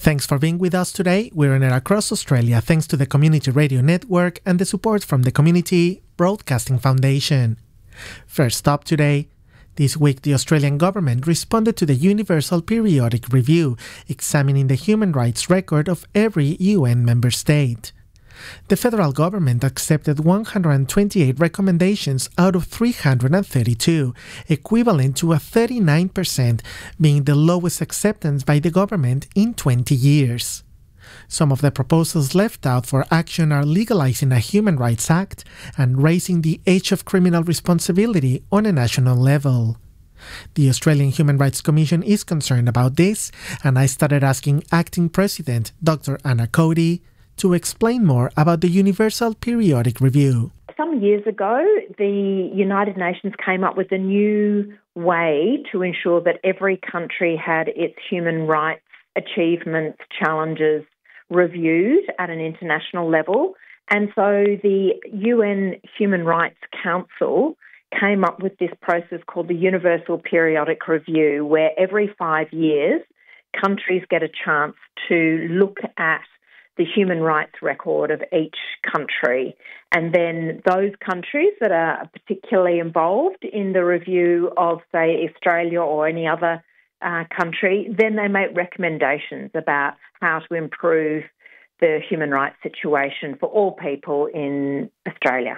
Thanks for being with us today. We're in it across Australia thanks to the Community Radio Network and the support from the Community Broadcasting Foundation. First up today, this week the Australian government responded to the Universal Periodic Review, examining the human rights record of every UN member state. The federal government accepted 128 recommendations out of 332, equivalent to a 39%, being the lowest acceptance by the government in 20 years. Some of the proposals left out for action are legalizing a Human Rights Act and raising the age of criminal responsibility on a national level. The Australian Human Rights Commission is concerned about this, and I started asking Acting President Dr. Anna Cody to explain more about the Universal Periodic Review. Some years ago, the United Nations came up with a new way to ensure that every country had its human rights achievements, challenges reviewed at an international level. And so the UN Human Rights Council came up with this process called the Universal Periodic Review, where every 5 years, countries get a chance to look at the human rights record of each country. And then those countries that are particularly involved in the review of, say, Australia or any other country, then they make recommendations about how to improve the human rights situation for all people in Australia.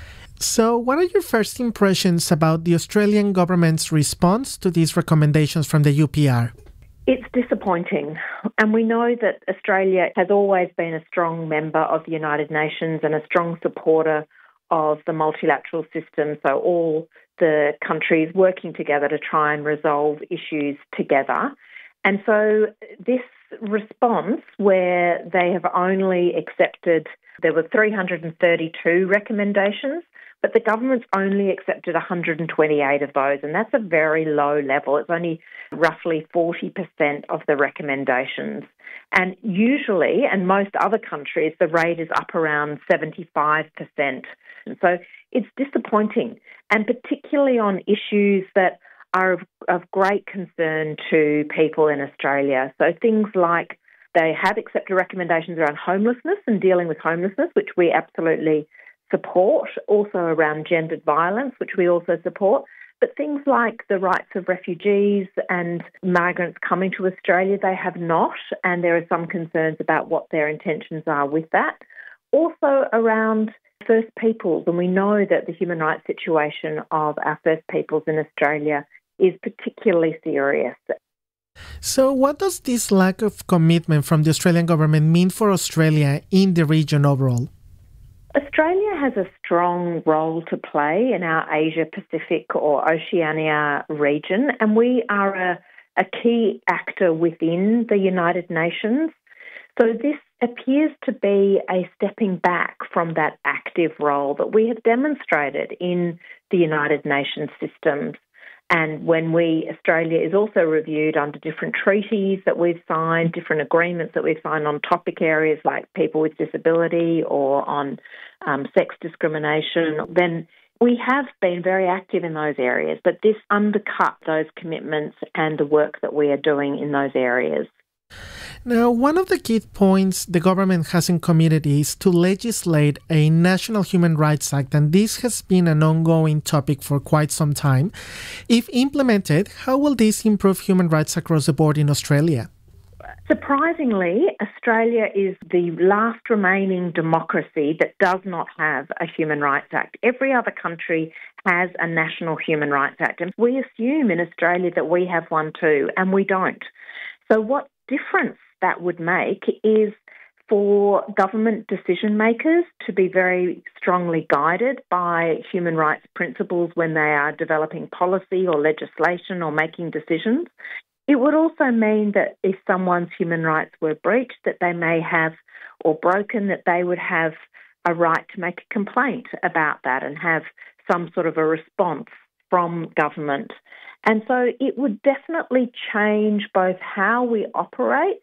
So what are your first impressions about the Australian government's response to these recommendations from the UPR? It's disappointing, and we know that Australia has always been a strong member of the United Nations and a strong supporter of the multilateral system, so all the countries working together to try and resolve issues together. And so this response, where they have only accepted, there were 332 recommendations, but the government's only accepted 128 of those, and that's a very low level. It's only roughly 40% of the recommendations. And usually, and most other countries, the rate is up around 75%. And so it's disappointing, and particularly on issues that are of great concern to people in Australia. So things like they have accepted recommendations around homelessness and dealing with homelessness, which we absolutely support, also around gendered violence, which we also support, but things like the rights of refugees and migrants coming to Australia, they have not, and there are some concerns about what their intentions are with that. Also around First Peoples, and we know that the human rights situation of our First Peoples in Australia is particularly serious. So what does this lack of commitment from the Australian government mean for Australia in the region overall? Australia has a strong role to play in our Asia-Pacific or Oceania region, and we are a key actor within the United Nations. So this appears to be a stepping back from that active role that we have demonstrated in the United Nations systems. And when Australia is also reviewed under different treaties that we've signed, different agreements that we've signed on topic areas like people with disability or on sex discrimination, then we have been very active in those areas. But this undercut those commitments and the work that we are doing in those areas. Now, one of the key points the government hasn't committed is to legislate a National Human Rights Act, and this has been an ongoing topic for quite some time. If implemented, how will this improve human rights across the board in Australia? Surprisingly, Australia is the last remaining democracy that does not have a Human Rights Act. Every other country has a National Human Rights Act, and we assume in Australia that we have one too, and we don't. So what difference that would make is for government decision makers to be very strongly guided by human rights principles when they are developing policy or legislation or making decisions. It would also mean that if someone's human rights were breached, that they may have, or broken, that they would have a right to make a complaint about that and have some sort of a response from government. And so it would definitely change both how we operate.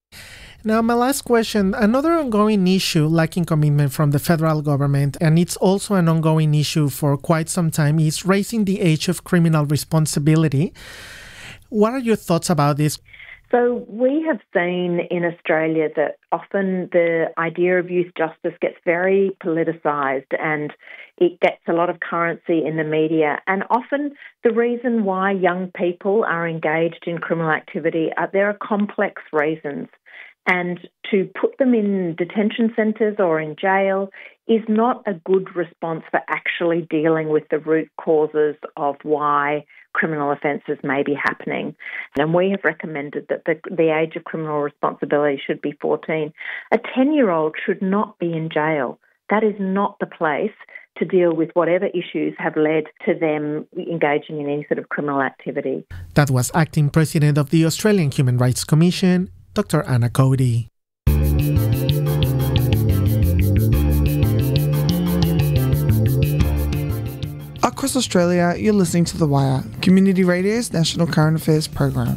Now, my last question, another ongoing issue lacking commitment from the federal government, and it's also an ongoing issue for quite some time, is raising the age of criminal responsibility. What are your thoughts about this? So we have seen in Australia that often the idea of youth justice gets very politicised and it gets a lot of currency in the media. And often the reason why young people are engaged in criminal activity, there are complex reasons. And to put them in detention centres or in jail is not a good response for actually dealing with the root causes of why criminal offences may be happening. And we have recommended that the age of criminal responsibility should be 14. A 10-year-old should not be in jail. That is not the place to deal with whatever issues have led to them engaging in any sort of criminal activity. That was Acting President of the Australian Human Rights Commission, Dr. Anna Cody. Across Australia, you're listening to The Wire, Community Radio's National Current Affairs program.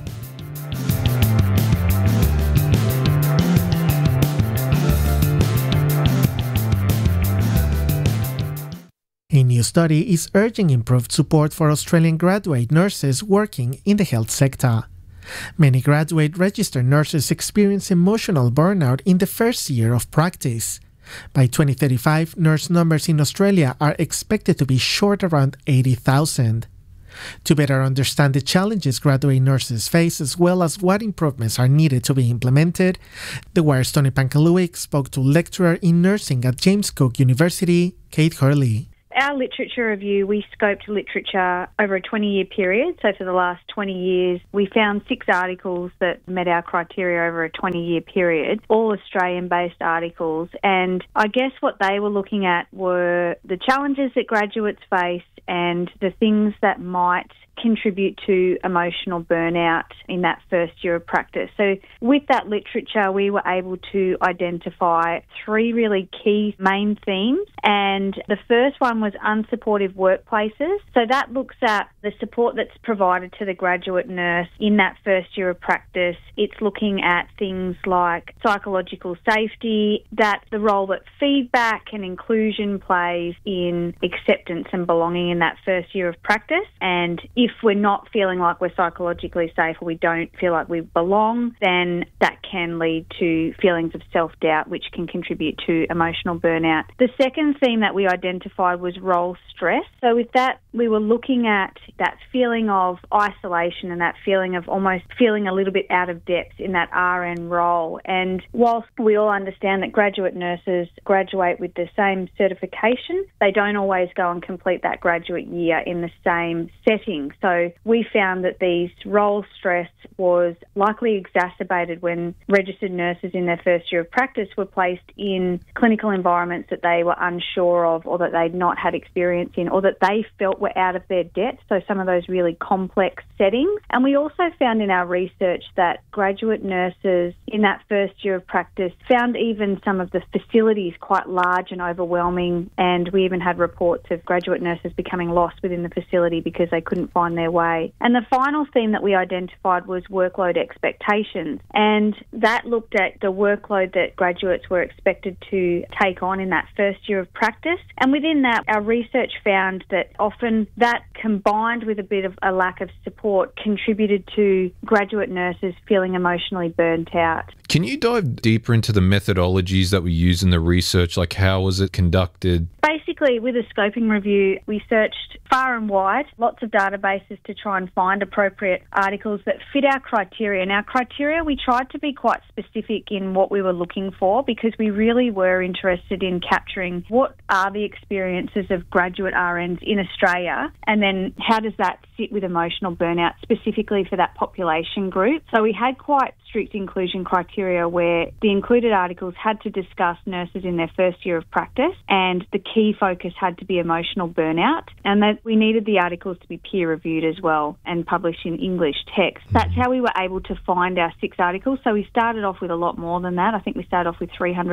A new study is urging improved support for Australian graduate nurses working in the health sector. Many graduate registered nurses experience emotional burnout in the first year of practice. By 2035, nurse numbers in Australia are expected to be short around 80,000. To better understand the challenges graduate nurses face as well as what improvements are needed to be implemented, The Wire's Tony Pankaluik spoke to lecturer in nursing at James Cook University, Kate Hurley. Our literature review, we scoped literature over a 20-year period. So for the last 20 years, we found 6 articles that met our criteria over a 20-year period, all Australian-based articles. And I guess what they were looking at were the challenges that graduates face and the things that might contribute to emotional burnout in that first year of practice. So with that literature, we were able to identify 3 really key main themes. And the first one was unsupportive workplaces. So that looks at the support that's provided to the graduate nurse in that first year of practice. It's looking at things like psychological safety, that the role that feedback and inclusion plays in acceptance and belonging in that first year of practice. And if we're not feeling like we're psychologically safe or we don't feel like we belong, then that can lead to feelings of self-doubt, which can contribute to emotional burnout. The second theme that we identified was role stress. So with that, we were looking at that feeling of isolation and that feeling of almost feeling a little bit out of depth in that RN role. And whilst we all understand that graduate nurses graduate with the same certification, they don't always go and complete that graduate year in the same setting. So we found that these role stress was likely exacerbated when registered nurses in their first year of practice were placed in clinical environments that they were unsure of or that they'd not had experience in or that they felt were out of their depth, so some of those really complex settings. And we also found in our research that graduate nurses in that first year of practice found even some of the facilities quite large and overwhelming, and we even had reports of graduate nurses becoming lost within the facility because they couldn't find their way. And the final theme that we identified was workload expectations, and that looked at the workload that graduates were expected to take on in that first year of practice. And within that, our research found that often that combined with a bit of a lack of support contributed to graduate nurses feeling emotionally burnt out. Can you dive deeper into the methodologies that we use in the research? Like, how was it conducted? Basically, with a scoping review, we searched far and wide, lots of databases to try and find appropriate articles that fit our criteria. And our criteria, we tried to be quite specific in what we were looking for because we really were interested in capturing what are the experiences of graduate RNs in Australia and then how does that sit with emotional burnout specifically for that population group. So we had quite strict inclusion criteria where the included articles had to discuss nurses in their first year of practice and the key focus had to be emotional burnout, and that we needed the articles to be peer reviewed as well and published in English text. That's how we were able to find our 6 articles. So we started off with a lot more than that. I think we started off with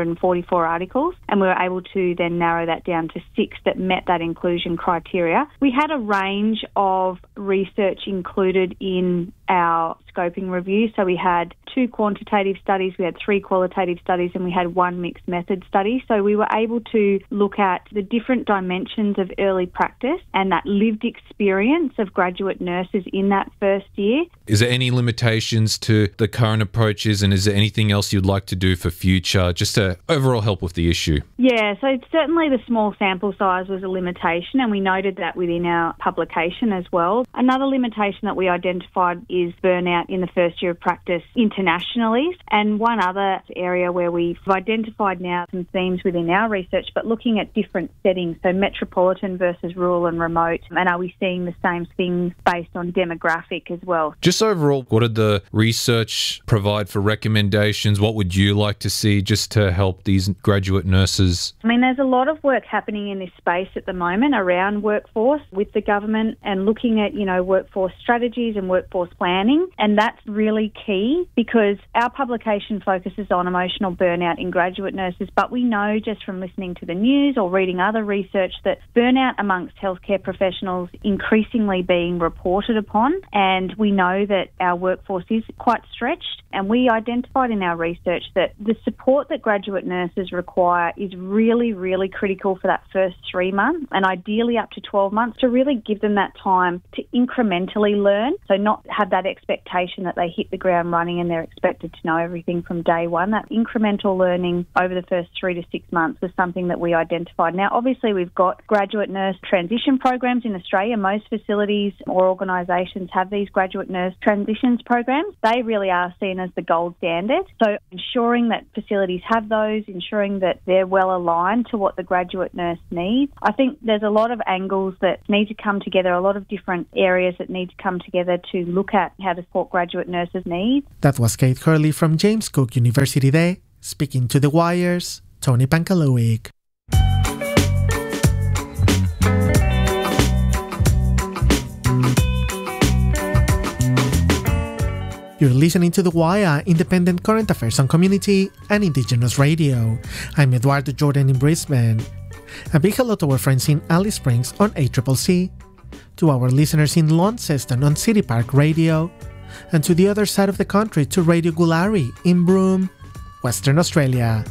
344 articles and we were able to then narrow that down to 6 that met that inclusion criteria. We had a range of research included in our scoping review. So we had 2 quantitative studies, we had 3 qualitative studies, and we had 1 mixed method study. So we were able to look at the different dimensions of early practice and that lived experience of graduate nurses in that first year. Is there any limitations to the current approaches, and is there anything else you'd like to do for future just to overall help with the issue? Yeah, so certainly the small sample size was a limitation, and we noted that within our publication as well. Another limitation that we identified is burnout in the first year of practice internationally. And one other area where we've identified now some themes within our research, but looking at different settings, so metropolitan versus rural and remote, and are we seeing the same things based on demographic as well? Just overall, what did the research provide for recommendations? What would you like to see just to help these graduate nurses? I mean, there's a lot of work happening in this space at the moment around workforce with the government and looking at, workforce strategies and workforce planning. And that's really key because our publication focuses on emotional burnout in graduate nurses, but we know just from listening to the news or reading other research that burnout amongst healthcare professionals increasingly being reported upon. And we know that our workforce is quite stretched. And we identified in our research that the support that graduate nurses require is really, really critical for that first 3 months and ideally up to 12 months to really give them that time to incrementally learn. So not have that expectation that they hit the ground running and they're expected to know everything from day one. That incremental learning over the first 3 to 6 months was something that we identified. Now, obviously, we've got graduate nurse transition programs in Australia. Most facilities or organisations have these graduate nurse transitions programs. They really are seen as the gold standard. So ensuring that facilities have those, ensuring that they're well aligned to what the graduate nurse needs. I think there's a lot of angles that need to come together, a lot of different areas that need to come together to look at how to support graduate nurses' needs. That was Kate Hurley from James Cook University there, speaking to The Wire's Tony Pankalowick. You're listening to The Wire, independent current affairs on community and Indigenous radio. I'm Eduardo Jordan in Brisbane. A big hello to our friends in Alice Springs on ACCC, to our listeners in Launceston on City Park Radio, and to the other side of the country to Radio Gulari in Broome, Western Australia.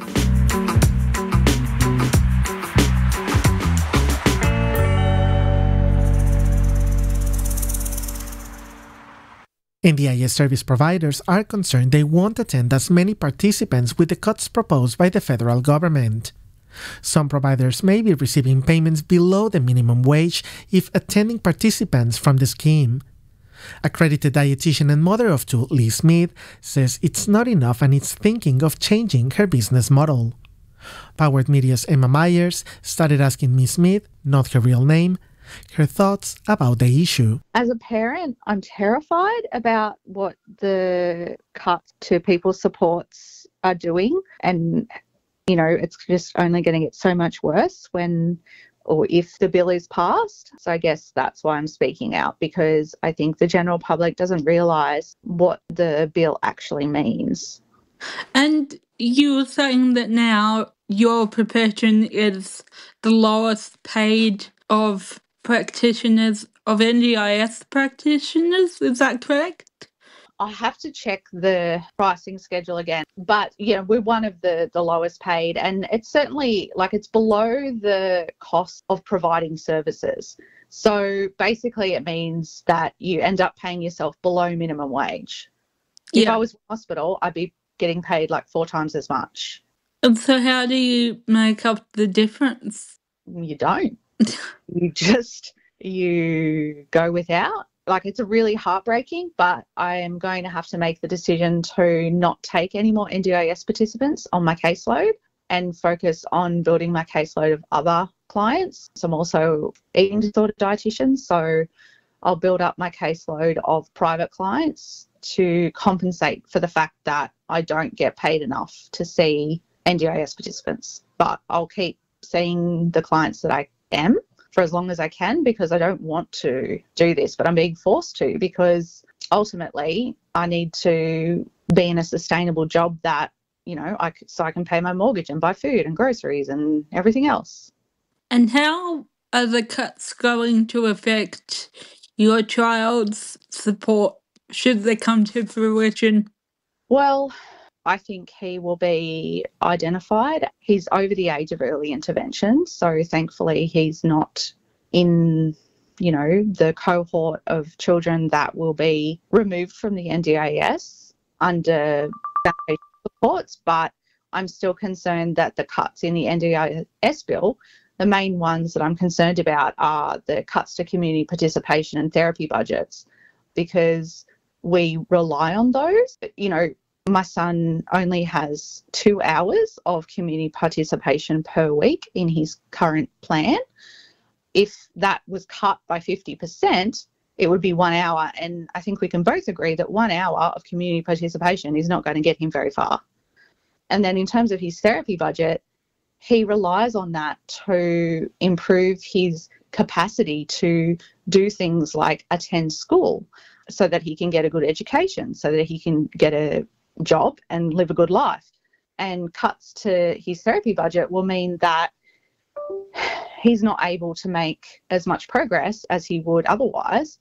NDIS service providers are concerned they won't attend as many participants with the cuts proposed by the federal government. Some providers may be receiving payments below the minimum wage if attending participants from the scheme. Accredited dietitian and mother of 2, Lee Smith, says it's not enough and is thinking of changing her business model. Powered Media's Emma Myers started asking Ms. Smith, not her real name, her thoughts about the issue. As a parent, I'm terrified about what the cuts to people's supports are doing. And, it's just only going to get so much worse when or if the bill is passed. So I guess that's why I'm speaking out, because I think the general public doesn't realise what the bill actually means. And you were saying that now your profession is the lowest paid of practitioners, of NDIS practitioners, is that correct? I have to check the pricing schedule again, but we're one of the lowest paid, and it's certainly it's below the cost of providing services. So basically it means that you end up paying yourself below minimum wage. Yeah. If I was in hospital, I'd be getting paid 4 times as much. And so how do you make up the difference? You don't. You go without. It's a really heartbreaking, but I am going to have to make the decision to not take any more NDIS participants on my caseload and focus on building my caseload of other clients. So I'm also eating disorder dietitian, so I'll build up my caseload of private clients to compensate for the fact that I don't get paid enough to see NDIS participants. But I'll keep seeing the clients that I am for as long as I can, because I don't want to do this, but I'm being forced to, because ultimately I need to be in a sustainable job that, so I can pay my mortgage and buy food and groceries and everything else. And how are the cuts going to affect your child's support should they come to fruition? Well, I think he will be identified. He's over the age of early intervention, so thankfully he's not in, the cohort of children that will be removed from the NDIS under foundation supports, but I'm still concerned that the cuts in the NDIS bill, the main ones that I'm concerned about are the cuts to community participation and therapy budgets, because we rely on those. My son only has 2 hours of community participation per week in his current plan. If that was cut by 50%, it would be 1 hour. And I think we can both agree that 1 hour of community participation is not going to get him very far. And then in terms of his therapy budget, he relies on that to improve his capacity to do things like attend school so that he can get a good education, so that he can get a job and live a good life. And cuts to his therapy budget will mean that he's not able to make as much progress as he would otherwise.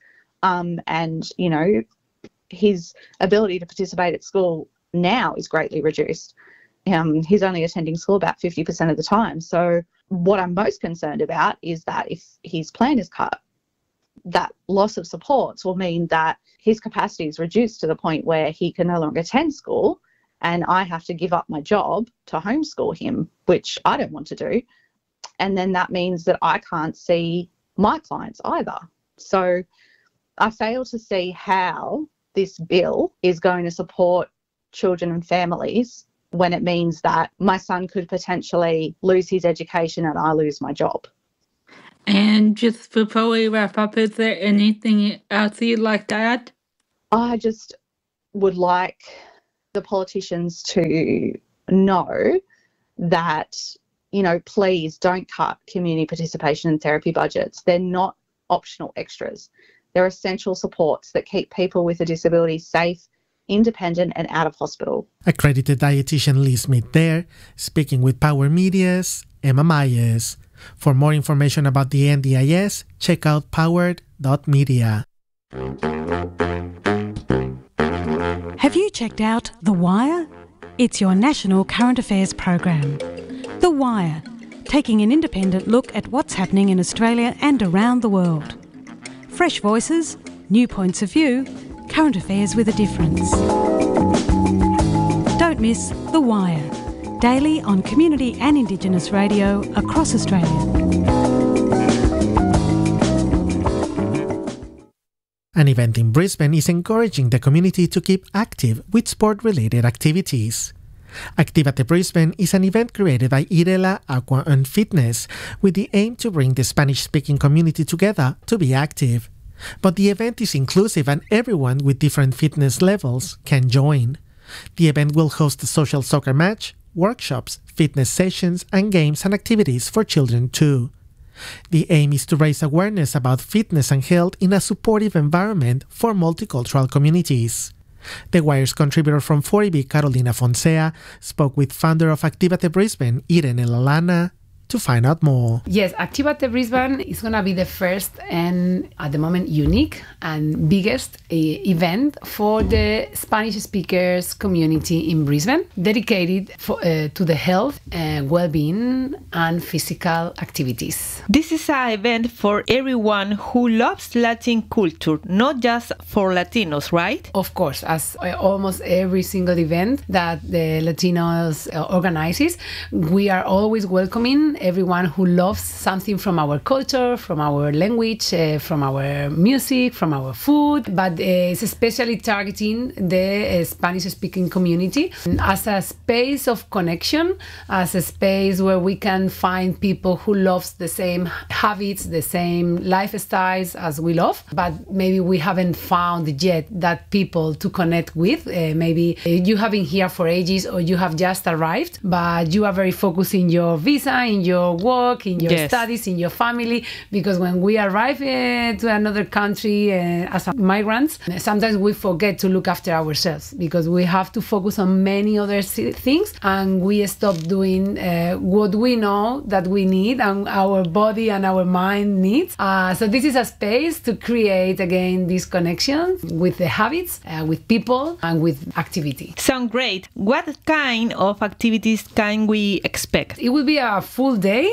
His ability to participate at school now is greatly reduced. He's only attending school about 50% of the time. So what I'm most concerned about is that if his plan is cut, that loss of supports will mean that his capacity is reduced to the point where he can no longer attend school, and I have to give up my job to homeschool him, which I don't want to do. And then that means that I can't see my clients either. So I fail to see how this bill is going to support children and families when it means that my son could potentially lose his education and I lose my job. And just before we wrap up, is there anything else you'd like to add? I just would like the politicians to know that, please don't cut community participation and therapy budgets. They're not optional extras. They're essential supports that keep people with a disability safe, independent and out of hospital. Accredited dietitian Lee Smith there, speaking with Power Media's Emma Myers. For more information about the NDIS, check out powered.media. Have you checked out The Wire? It's your national current affairs program. The Wire, taking an independent look at what's happening in Australia and around the world. Fresh voices, new points of view, current affairs with a difference. Don't miss The Wire, daily on community and Indigenous radio across Australia. An event in Brisbane is encouraging the community to keep active with sport-related activities. Activate Brisbane is an event created by Irela Aqua and Fitness with the aim to bring the Spanish-speaking community together to be active. But the event is inclusive and everyone with different fitness levels can join. The event will host a social soccer match, workshops, fitness sessions, and games and activities for children too. The aim is to raise awareness about fitness and health in a supportive environment for multicultural communities. The Wire's contributor from 40B, Carolina Fonsea, spoke with founder of Activate Brisbane, Irene Lalana, to find out more. Yes, Activate Brisbane is going to be the first and at the moment unique and biggest event for the Spanish speakers community in Brisbane, dedicated to the health and well-being and physical activities. This is an event for everyone who loves Latin culture, not just for Latinos, right? Of course, as almost every single event that the Latinos organizes, we are always welcoming everyone who loves something from our culture, from our language, from our music, from our food, but it's especially targeting the Spanish-speaking community as a space of connection, as a space where we can find people who love the same habits, the same lifestyles as we love, but maybe we haven't found yet that people to connect with. Maybe you have been here for ages or you have just arrived, but you are very focused in your visa, in your work, in your Yes. studies, in your family. Because when we arrive to another country as migrants, sometimes we forget to look after ourselves because we have to focus on many other things, and we stop doing what we know that we need and our body and our mind needs. So this is a space to create again this connection with the habits, with people, and with activity. Sound great. What kind of activities can we expect? It will be a full day,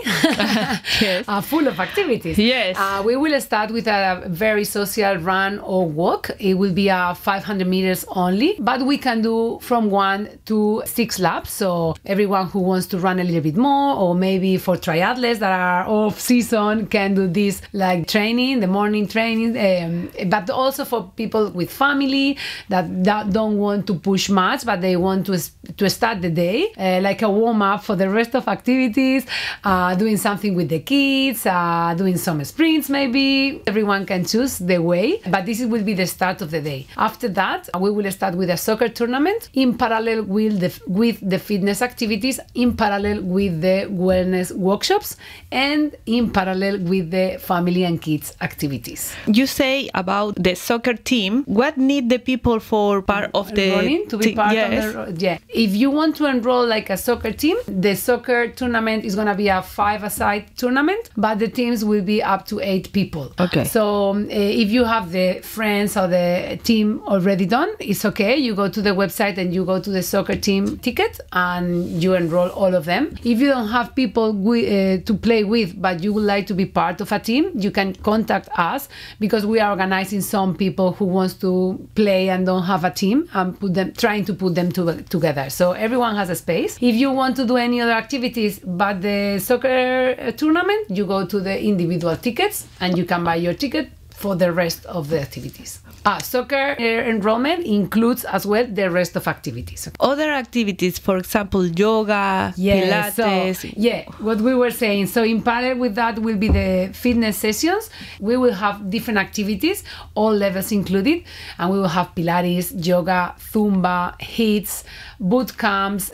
Yes. full of activities. Yes. We will start with a very social run or walk. It will be 500 meters only, but we can do from 1 to 6 laps. So everyone who wants to run a little bit more, or maybe for triathletes that are off season, can do this like training, the morning training. But also for people with family that don't want to push much, but they want to start the day, like a warm up for the rest of activities, doing something with the kids, doing some sprints maybe. Everyone can choose the way, but this will be the start of the day. After that, we will start with a soccer tournament in parallel with the fitness activities, in parallel with the wellness workshops, and in parallel with the family and kids activities. You say about the soccer team. What need the people for part of the Enrolling to be part yes. of the If you want to enroll like a soccer team, the soccer tournament is going to be a 5-a-side tournament, but the teams will be up to 8 people. Okay. So if you have the friends or the team already done, it's okay. You go to the website and you go to the soccer team ticket and you enroll all of them. If you don't have people to play with, but you would like to be part of a team, you can contact us because we are organizing some people who wants to play and don't have a team and trying to put them together. So everyone has a space. If you want to do any other activities but the soccer tournament, you go to the individual tickets and you can buy your ticket for the rest of the activities. Soccer enrollment includes as well the rest of activities. Other activities, for example, yoga, Pilates. So, what we were saying. So in parallel with that will be the fitness sessions. We will have different activities, all levels included, and we will have Pilates, yoga, Zumba, HIITs, boot camps,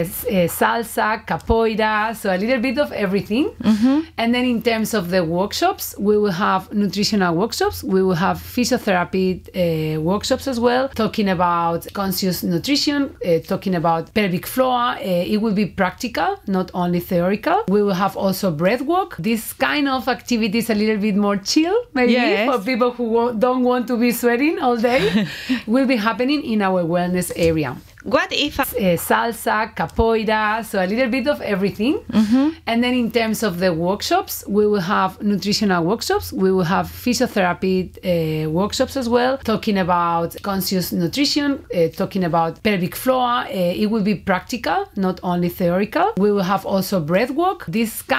salsa, capoeira, so a little bit of everything. Mm-hmm. And then in terms of the workshops, we will have nutritional workshops. We will have physiotherapy workshops as well, talking about conscious nutrition, talking about pelvic floor. It will be practical, not only theoretical. We will have also breath work. This kind of activities a little bit more chill, maybe for people who don't want to be sweating all day, will be happening in our wellness area. What if salsa, capoeira, so a little bit of everything. Mm-hmm. And then in terms of the workshops, we will have nutritional workshops. We will have physiotherapy workshops as well, talking about conscious nutrition, talking about pelvic floor. It will be practical, not only theoretical. We will have also breath work. This kind